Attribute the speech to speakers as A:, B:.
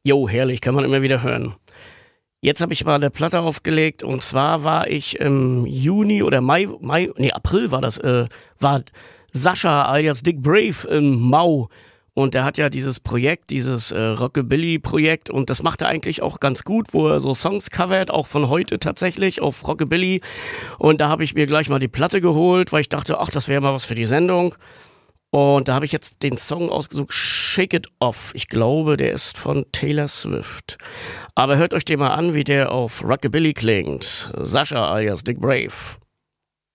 A: Jo, herrlich, kann man immer wieder hören. Jetzt habe ich mal eine Platte aufgelegt und zwar war ich im Juni oder April war das, war Sascha alias Dick Brave im Mau. Und der hat ja dieses Projekt, dieses Rockabilly-Projekt und das macht er eigentlich auch ganz gut, wo er so Songs covert, auch von heute tatsächlich auf Rockabilly. Und da habe ich mir gleich mal die Platte geholt, weil ich dachte, ach, das wäre mal was für die Sendung. Und da habe ich jetzt den Song ausgesucht, Shake It Off. Ich glaube, der ist von Taylor Swift. Aber hört euch den mal an, wie der auf Rockabilly klingt. Sascha alias Dick Brave.